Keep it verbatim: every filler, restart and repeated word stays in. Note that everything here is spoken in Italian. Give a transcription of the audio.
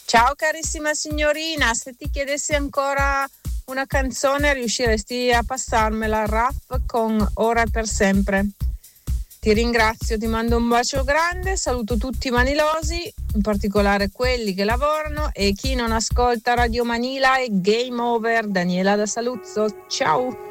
Ciao carissima signorina, se ti chiedessi ancora una canzone riusciresti a passarmela, rap con Ora e per sempre. Ti ringrazio, ti mando un bacio grande, saluto tutti i manilosi, in particolare quelli che lavorano e chi non ascolta Radio Manila e Game Over. Daniela da Saluzzo, ciao!